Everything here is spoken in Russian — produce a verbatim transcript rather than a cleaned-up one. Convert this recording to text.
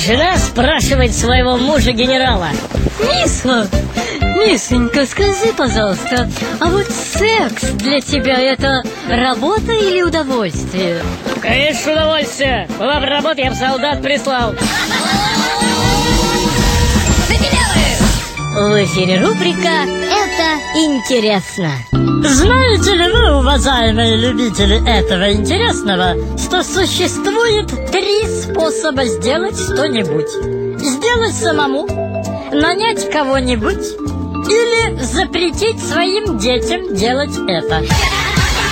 Жена спрашивает своего мужа-генерала: Миса, Мисонька, скажи, пожалуйста, а вот секс для тебя это работа или удовольствие? Конечно, удовольствие. Была бы работа, я бы солдат прислал. В эфире рубрика «Это интересно». Знаете ли вы, уважаемые любители этого интересного, что существует три способа сделать что-нибудь? Сделать самому, нанять кого-нибудь или запретить своим детям делать это.